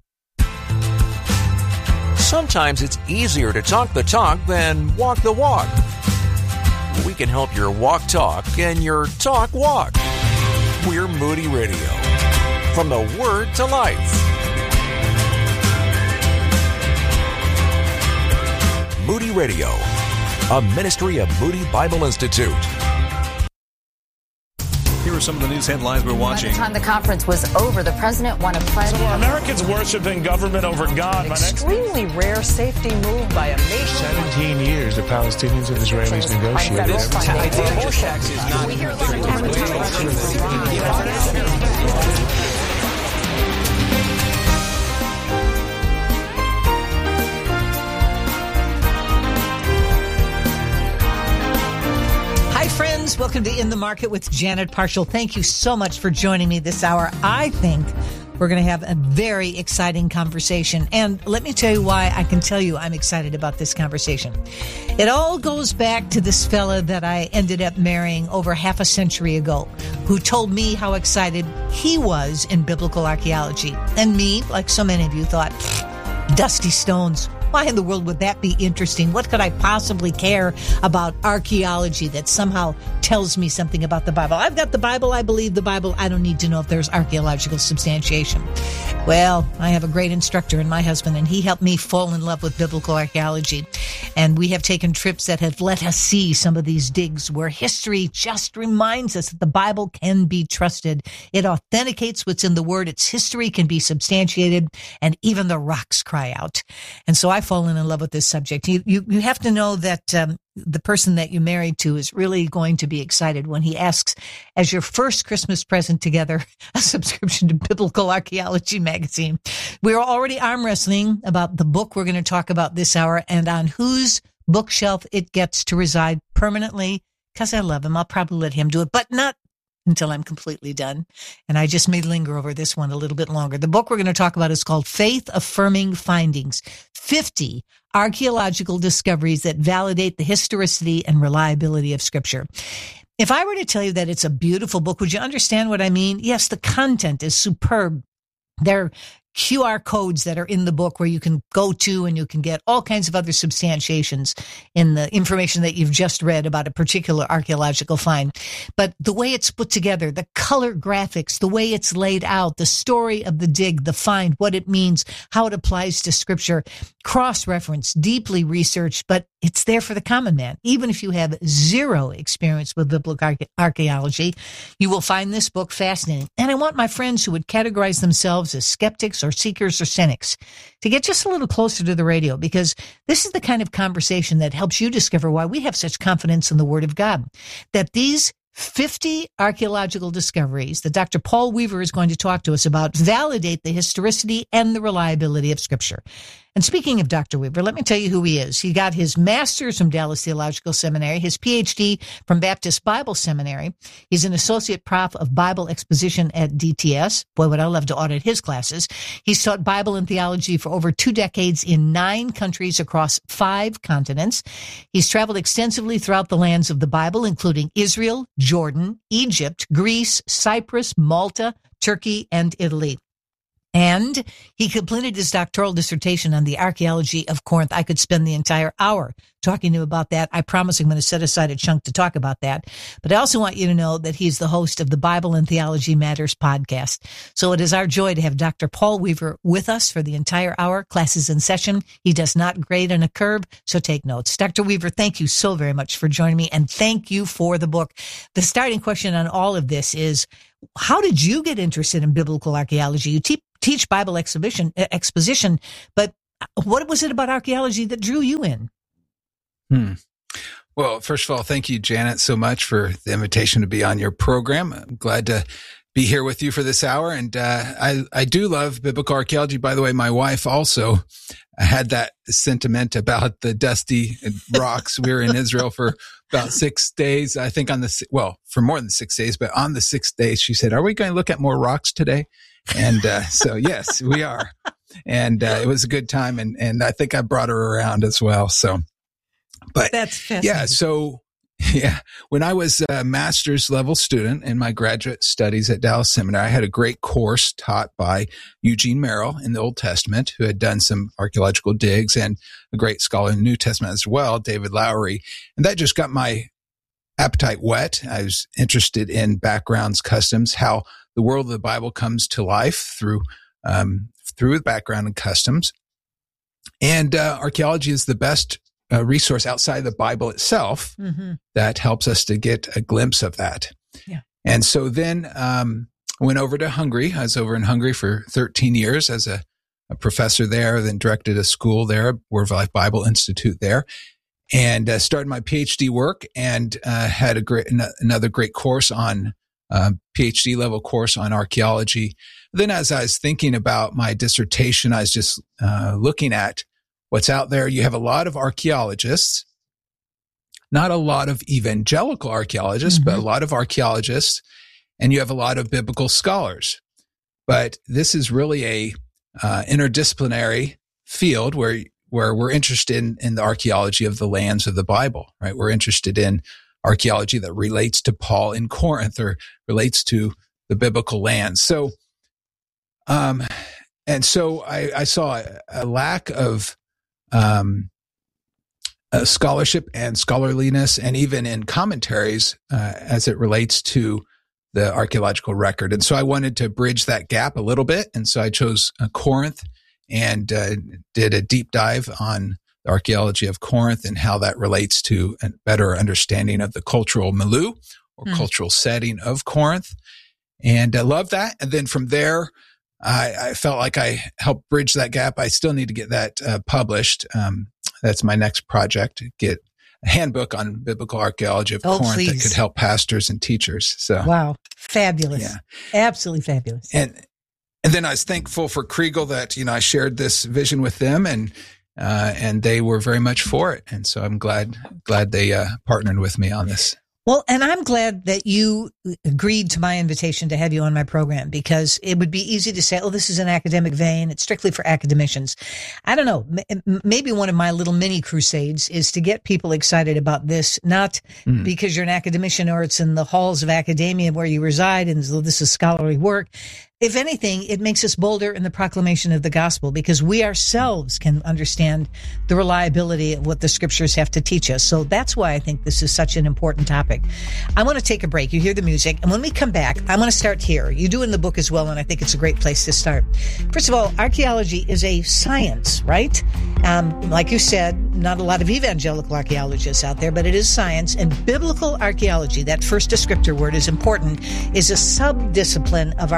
Sometimes it's easier to talk the talk than walk the walk. We can help your walk talk and your talk walk. We're Moody Radio. From the Word to life. Moody Radio, a ministry of Moody Bible Institute. Here are some of the news headlines we're watching. By the time the conference was over, the president won a private... So are Americans worshiping government over God? An extremely rare safety move by a nation. seventeen years the Palestinians and Israelis negotiated. Hi, friends. Welcome to In the Market with Janet Parshall. Thank you so much for joining me this hour. I think we're going to have a very exciting conversation. And let me tell you why I can tell you I'm excited about this conversation. It all goes back to this fella that I ended up marrying over half a century ago, who told me how excited he was in biblical archaeology. And me, like so many of you, thought, dusty stones. Why in the world would that be interesting? What could I possibly care about archaeology that somehow tells me something about the Bible? I've got the Bible. I believe the Bible. I don't need to know if there's archaeological substantiation. Well, I have a great instructor in my husband, and he helped me fall in love with biblical archaeology. And we have taken trips that have let us see some of these digs where history just reminds us that the Bible can be trusted. It authenticates what's in the Word. Its history can be substantiated, and even the rocks cry out. And so I I've fallen in love with this subject. You, you, you have to know that um, the person that you're married to is really going to be excited when he asks, as your first Christmas present together, a subscription to Biblical Archaeology magazine. We're already arm wrestling about the book we're going to talk about this hour and on whose bookshelf it gets to reside permanently. Because I love him, I'll probably let him do it, but not until I'm completely done. And I just may linger over this one a little bit longer. The book we're going to talk about is called Faith Affirming Findings, fifty Archaeological Discoveries that Validate the Historicity and Reliability of Scripture. If I were to tell you that it's a beautiful book, would you understand what I mean? Yes, the content is superb. There are Q R codes that are in the book where you can go to and you can get all kinds of other substantiations in the information that you've just read about a particular archaeological find. But the way it's put together, the color graphics, the way it's laid out, the story of the dig, the find, what it means, how it applies to Scripture, cross-referenced, deeply researched, but it's there for the common man. Even if you have zero experience with biblical archaeology, you will find this book fascinating. And I want my friends who would categorize themselves as skeptics skeptics or seekers or cynics to get just a little closer to the radio, because this is the kind of conversation that helps you discover why we have such confidence in the Word of God, that these fifty archaeological discoveries that Doctor Paul Weaver is going to talk to us about validate the historicity and the reliability of Scripture. And speaking of Doctor Weaver, let me tell you who he is. He got his master's from Dallas Theological Seminary, his P H D from Baptist Bible Seminary. He's an associate prof of Bible exposition at D T S. Boy, would I love to audit his classes. He's taught Bible and theology for over two decades in nine countries across five continents. He's traveled extensively throughout the lands of the Bible, including Israel, Jordan, Egypt, Greece, Cyprus, Malta, Turkey, and Italy. And he completed his doctoral dissertation on the archaeology of Corinth. I could spend the entire hour talking to him about that. I promise I'm going to set aside a chunk to talk about that. But I also want you to know that he's the host of the Bible and Theology Matters podcast. So it is our joy to have Doctor Paul Weaver with us for the entire hour. Class is in session. He does not grade on a curve, so take notes. Doctor Weaver, thank you so very much for joining me, and thank you for the book. The starting question on all of this is, how did you get interested in biblical archaeology? You te- teach Bible exposition, exposition, but what was it about archaeology that drew you in? Hmm. Well, first of all, thank you, Janet, so much for the invitation to be on your program. I'm glad to be here with you for this hour. And uh, I, I do love biblical archaeology. By the way, my wife also had that sentiment about the dusty rocks. We were in Israel for about six days, I think on the, well, for more than six days, but on the sixth day, she said, are we going to look at more rocks today? And uh, so, yes, we are. And uh, it was a good time. And, and I think I brought her around as well. So, but that's fascinating. Yeah. So, yeah, when I was a master's level student in my graduate studies at Dallas Seminary, I had a great course taught by Eugene Merrill in the Old Testament, who had done some archaeological digs, and a great scholar in the New Testament as well, David Lowery. And that just got my appetite whet. I was interested in backgrounds, customs, how the world of the Bible comes to life through um, through background and customs. And uh, archaeology is the best uh, resource outside the Bible itself mm-hmm. that helps us to get a glimpse of that. Yeah. And so then um, I went over to Hungary. I was over in Hungary for thirteen years as a, a professor there, then directed a school there, Word of Life Bible Institute there, and uh, started my PhD work, and uh, had a great another great course on uh, PhD level course on archaeology. Then as I was thinking about my dissertation, I was just uh, looking at what's out there. You have a lot of archaeologists, not a lot of evangelical archaeologists, mm-hmm. but a lot of archaeologists, and you have a lot of biblical scholars. But this is really a uh, interdisciplinary field where where we're interested in, in the archaeology of the lands of the Bible, right? We're interested in archaeology that relates to Paul in Corinth or relates to the biblical lands. So, um, and so I, I saw a, a lack of um, uh, scholarship and scholarliness, and even in commentaries uh, as it relates to the archaeological record. And so I wanted to bridge that gap a little bit. And so I chose uh, Corinth and uh, did a deep dive on the archaeology of Corinth and how that relates to a better understanding of the cultural milieu or mm. cultural setting of Corinth. And I love that. And then from there, I, I felt like I helped bridge that gap. I still need to get that uh, published. Um, that's my next project, get a handbook on biblical archaeology of oh, Corinth please. that could help pastors and teachers. So wow, fabulous. Yeah. Absolutely fabulous. And And then I was thankful for Kriegel that, you know, I shared this vision with them, and uh, and they were very much for it. And so I'm glad glad they uh, partnered with me on this. Well, and I'm glad that you agreed to my invitation to have you on my program, because it would be easy to say, oh, this is an academic vein. It's strictly for academicians. I don't know. M- maybe one of my little mini crusades is to get people excited about this, not mm. because you're an academician or it's in the halls of academia where you reside and so this is scholarly work. If anything, it makes us bolder in the proclamation of the gospel, because we ourselves can understand the reliability of what the scriptures have to teach us. So that's why I think this is such an important topic. I want to take a break. You hear the music. And when we come back, I want to start here. You do in the book as well, and I think it's a great place to start. First of all, archaeology is a science, right? Um, like you said, not a lot of evangelical archaeologists out there, but it is science. And biblical archaeology, that first descriptor word is important, is a sub-discipline of archaeology.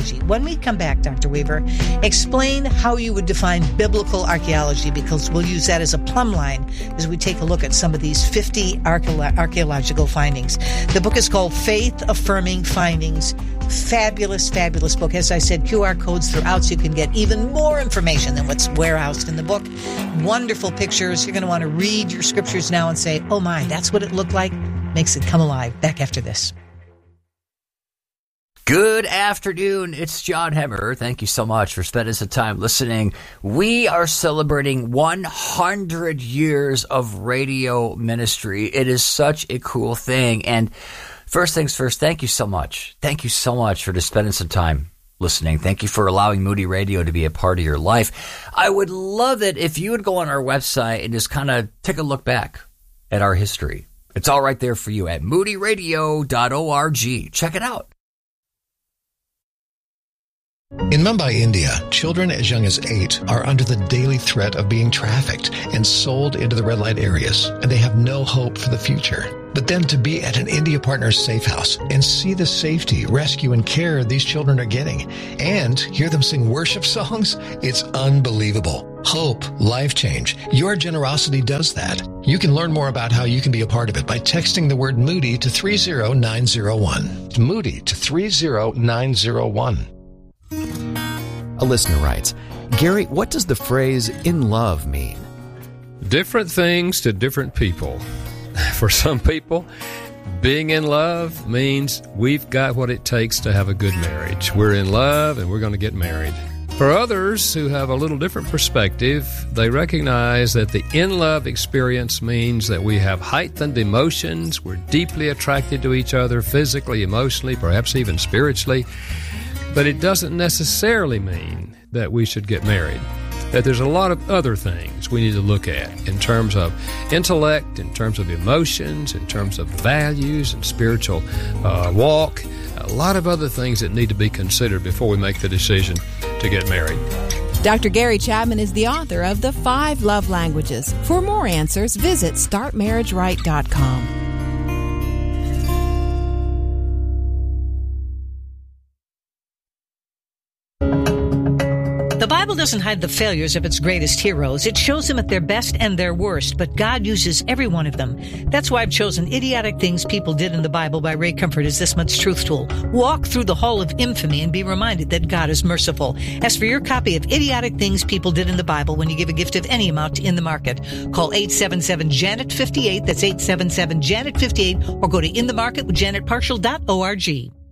archaeology. When we come back, Doctor Weaver, explain how you would define biblical archaeology, because we'll use that as a plumb line as we take a look at some of these fifty archae- archaeological findings. The book is called Faith Affirming Findings. Fabulous, fabulous book. As I said, Q R codes throughout so you can get even more information than what's warehoused in the book. Wonderful pictures. You're going to want to read your scriptures now and say, oh my, that's what it looked like. Makes it come alive. Back after this. Good afternoon. It's John Hemmer. Thank you so much for spending some time listening. We are celebrating one hundred years of radio ministry. It is such a cool thing. And first things first, thank you so much. Thank you so much for just spending some time listening. Thank you for allowing Moody Radio to be a part of your life. I would love it if you would go on our website and just kind of take a look back at our history. It's all right there for you at moody radio dot org. Check it out. In Mumbai, India, children as young as eight are under the daily threat of being trafficked and sold into the red light areas, and they have no hope for the future. But then to be at an India Partners safe house and see the safety, rescue, and care these children are getting, and hear them sing worship songs, it's unbelievable. Hope, life change. Your generosity does that. You can learn more about how you can be a part of it by texting the word Moody to three zero nine zero one. Moody to three zero nine zero one. A listener writes, Gary, what does the phrase in love mean? Different things to different people. For some people, being in love means we've got what it takes to have a good marriage. We're in love and we're going to get married. For others who have a little different perspective, they recognize that the in-love experience means that we have heightened emotions, we're deeply attracted to each other physically, emotionally, perhaps even spiritually. But it doesn't necessarily mean that we should get married. That there's a lot of other things we need to look at in terms of intellect, in terms of emotions, in terms of values and spiritual uh, walk. A lot of other things that need to be considered before we make the decision to get married. Doctor Gary Chapman is the author of The Five Love Languages. For more answers, visit start marriage right dot com. The Bible doesn't hide the failures of its greatest heroes. It shows them at their best and their worst, but God uses every one of them. That's why I've chosen Idiotic Things People Did in the Bible by Ray Comfort as this month's truth tool. Walk through the hall of infamy and be reminded that God is merciful. As for your copy of Idiotic Things People Did in the Bible when you give a gift of any amount in the market, call eight seven seven Janet fifty-eight, that's eight seven seven Janet fifty-eight, or go to in the market with janet partial dot org.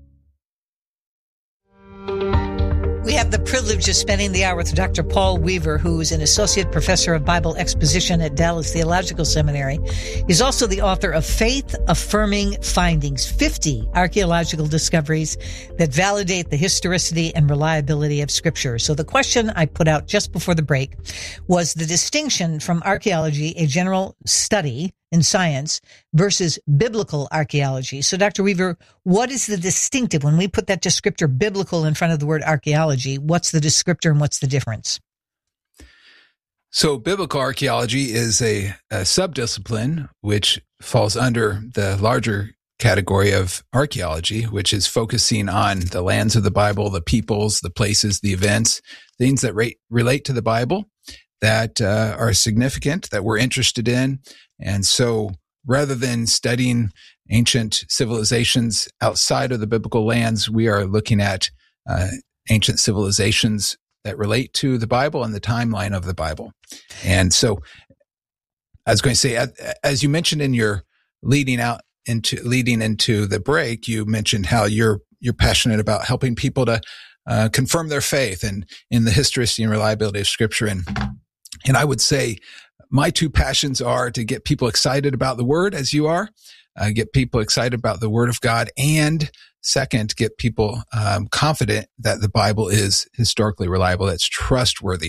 We have the privilege of spending the hour with Doctor Paul Weaver, who is an associate professor of Bible exposition at Dallas Theological Seminary. He's also the author of Faith Affirming Findings, fifty archaeological discoveries that validate the historicity and reliability of Scripture. So the question I put out just before the break was the distinction from archaeology, a general study in science, versus biblical archaeology. So, Doctor Weaver, what is the distinctive when we put that descriptor biblical in front of the word archaeology? What's the descriptor and what's the difference? So, biblical archaeology is a, a subdiscipline which falls under the larger category of archaeology, which is focusing on the lands of the Bible, the peoples, the places, the events, things that re- relate to the Bible that uh, are significant, that we're interested in. And so rather than studying ancient civilizations outside of the biblical lands, we are looking at uh, ancient civilizations that relate to the Bible and the timeline of the Bible. And so I was going to say, as you mentioned in your leading out into leading into the break, you mentioned how you're you're passionate about helping people to uh, confirm their faith and in the historicity and reliability of Scripture. And and I would say my two passions are to get people excited about the Word, as you are, uh, get people excited about the Word of God, and second, get people um, confident that the Bible is historically reliable, that's trustworthy.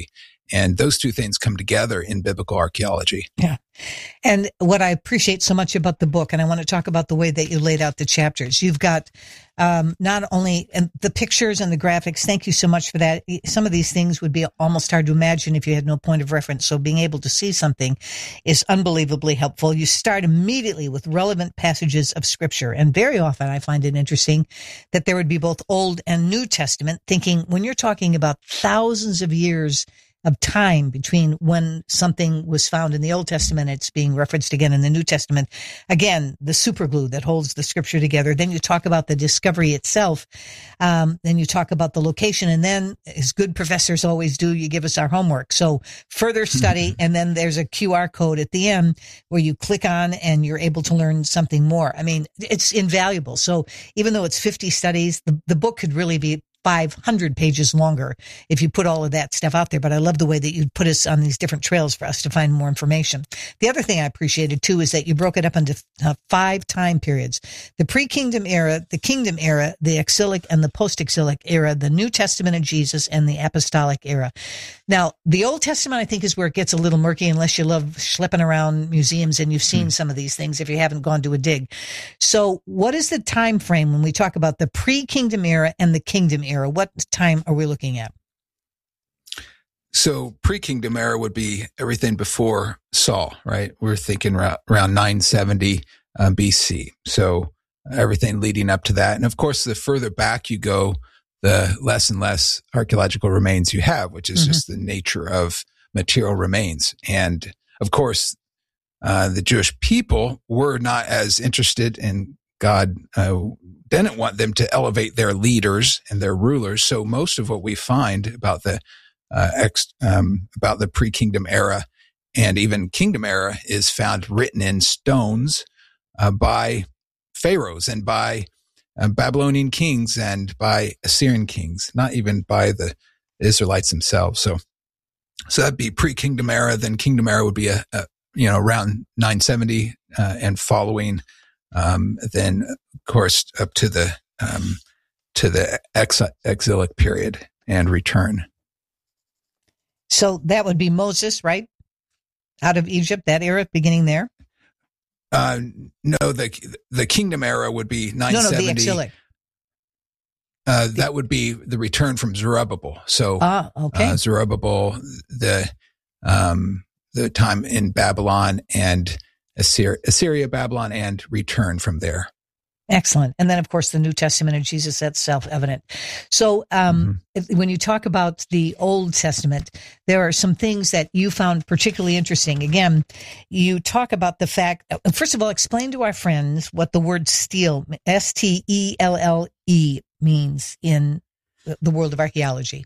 And those two things come together in biblical archaeology. Yeah. And what I appreciate so much about the book, and I want to talk about the way that you laid out the chapters. You've got um, not only and the pictures and the graphics. Thank you so much for that. Some of these things would be almost hard to imagine if you had no point of reference. So being able to see something is unbelievably helpful. You start immediately with relevant passages of Scripture. And very often I find it interesting that there would be both Old and New Testament, thinking when you're talking about thousands of years of time between when something was found in the Old Testament, it's being referenced again in the New Testament. Again, the superglue that holds the Scripture together. Then you talk about the discovery itself. Um, then you talk about the location. And then, as good professors always do, you give us our homework. So further study, and then there's a Q R code at the end where you click on and you're able to learn something more. I mean, it's invaluable. So even though it's fifty studies, the, the book could really be five hundred pages longer if you put all of that stuff out there. But I love the way that you put us on these different trails for us to find more information. The other thing I appreciated too is that you broke it up into uh, five time periods: the pre-kingdom era, the kingdom era, the exilic and the post-exilic era, the New Testament of Jesus, and the apostolic era. Now, the Old Testament, I think, is where it gets a little murky unless you love schlepping around museums and you've seen mm. some of these things if you haven't gone to a dig. So what is the time frame when we talk about the pre-kingdom era and the kingdom era? What time are we looking at? So pre-kingdom era would be everything before Saul, right? We're thinking around, around nine seventy uh, B C. So everything leading up to that. And of course, the further back you go, the less and less archaeological remains you have, which is mm-hmm. just the nature of material remains. And of course, uh, the Jewish people were not as interested in God, uh, didn't want them to elevate their leaders and their rulers. So most of what we find about the uh, ex, um, about the pre-kingdom era and even kingdom era is found written in stones uh, by pharaohs and by uh, Babylonian kings and by Assyrian kings, not even by the Israelites themselves. So, so that'd be pre-kingdom era. Then kingdom era would be a, a you know around nine seventy uh, and following. Um, then, of course, up to the um, to the ex- exilic period and return. So that would be Moses, right? Out of Egypt, that era, beginning there. Uh, no, the the kingdom era would be nine seventy. No, no, the exilic. Uh, that would be the return from Zerubbabel. So, ah, okay. uh, Zerubbabel, the um, the time in Babylon and Assyria, Assyria, Babylon, and return from there. Excellent. And then, of course, the New Testament of Jesus, that's self-evident. So um, mm-hmm. if, when you talk about the Old Testament, there are some things that you found particularly interesting. Again, you talk about the fact, first of all, explain to our friends what the word steal, S T E L L E, means in the world of archaeology.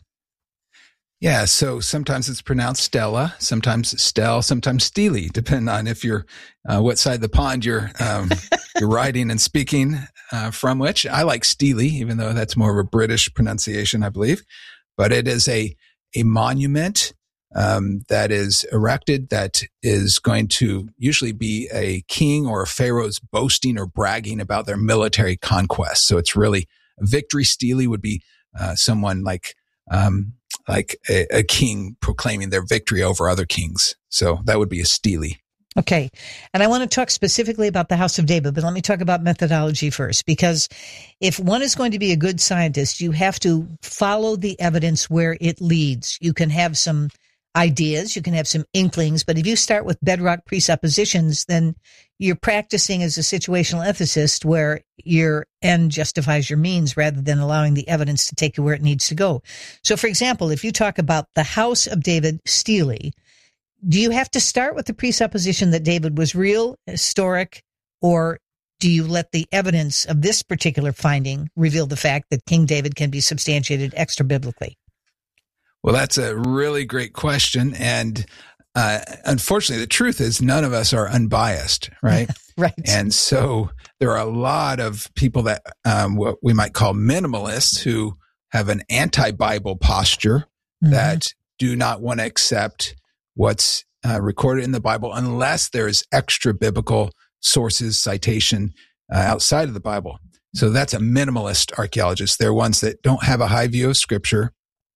Yeah, so sometimes it's pronounced Stella, sometimes Stel, sometimes Steely, depending on if you're uh, what side of the pond you're um, you're writing and speaking uh, from. Which I like Steely, even though that's more of a British pronunciation, I believe. But it is a a monument um, that is erected that is going to usually be a king or a pharaoh's boasting or bragging about their military conquest. So it's really a victory. Steely would be uh, someone like. Um, like a, a king proclaiming their victory over other kings. So that would be a stele. Okay. And I want to talk specifically about the House of David, but let me talk about methodology first, because if one is going to be a good scientist, you have to follow the evidence where it leads. You can have some ideas, you can have some inklings, but if you start with bedrock presuppositions, then you're practicing as a situational ethicist where your end justifies your means rather than allowing the evidence to take you where it needs to go. So, for example, if you talk about the House of David stele, do you have to start with the presupposition that David was real, historic, or do you let the evidence of this particular finding reveal the fact that King David can be substantiated extra-biblically? Well, that's a really great question. And uh, unfortunately, the truth is none of us are unbiased, right? Right. And so there are a lot of people that um, what we might call minimalists who have an anti-Bible posture mm-hmm. that do not want to accept what's uh, recorded in the Bible unless there's extra biblical sources, citation uh, outside of the Bible. So that's a minimalist archaeologist. They're ones that don't have a high view of Scripture.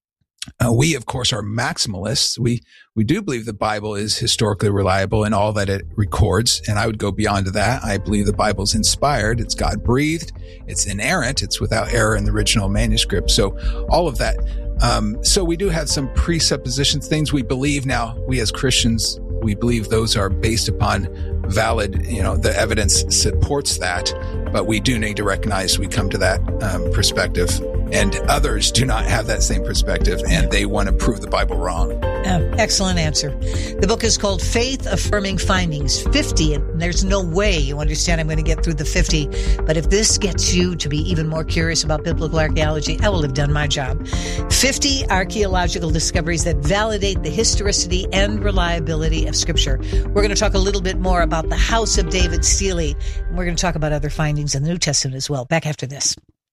Uh, we, of course, are maximalists. We we do believe the Bible is historically reliable in all that it records, and I would go beyond that. I believe the Bible is inspired. It's God-breathed. It's inerrant. It's without error in the original manuscript. So all of that. Um, so we do have some presuppositions, things we believe now. We as Christians, we believe those are based upon valid, you know, the evidence supports that, but we do need to recognize we come to that um, perspective, and others do not have that same perspective, and they want to prove the Bible wrong. Uh, excellent answer. The book is called Faith Affirming Findings, fifty, and there's no way you understand I'm going to get through the fifty, but if this gets you to be even more curious about biblical archaeology, I will have done my job. fifty archaeological discoveries that validate the historicity and reliability of Scripture. We're going to talk a little bit more about the House of David Sealy, and we're going to talk about other findings in the New Testament as well. Back after this.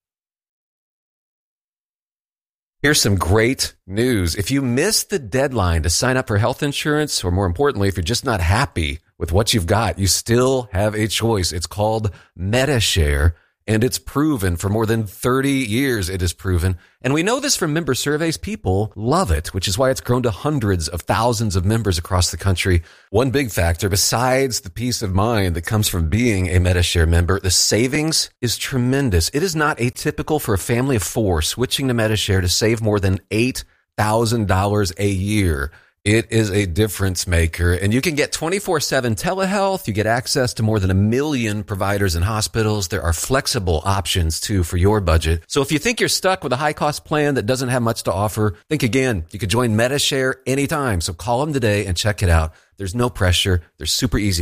Here's some great news. If you missed the deadline to sign up for health insurance, or more importantly, if you're just not happy with what you've got, you still have a choice. It's called Medi-Share, and it's proven for more than thirty years it is proven. And we know this from member surveys. People love it, which is why it's grown to hundreds of thousands of members across the country. One big factor, besides the peace of mind that comes from being a Medi-Share member, the savings is tremendous. It is not atypical for a family of four switching to Medi-Share to save more than eight thousand dollars a year. It is a difference maker, and you can get twenty-four seven telehealth. You get access to more than a million providers and hospitals. There are flexible options, too, for your budget. So if you think you're stuck with a high-cost plan that doesn't have much to offer, think again. You could join Medi-Share anytime. So call them today and check it out. There's no pressure. They're super easy